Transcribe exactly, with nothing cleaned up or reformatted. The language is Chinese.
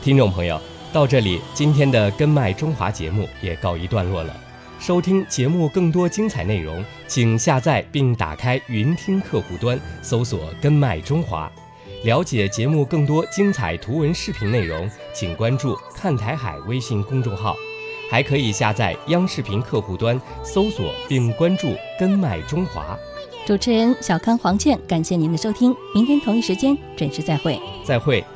听众朋友，到这里，今天的根麦中华节目也告一段落了。收听节目更多精彩内容，请下载并打开云听客户端，搜索根麦中华。了解节目更多精彩图文视频内容，请关注看台海微信公众号，还可以下载央视频客户端，搜索并关注根麦中华。 主持人小康黄倩，感谢您的收听，明天同一时间准时再会。 再会。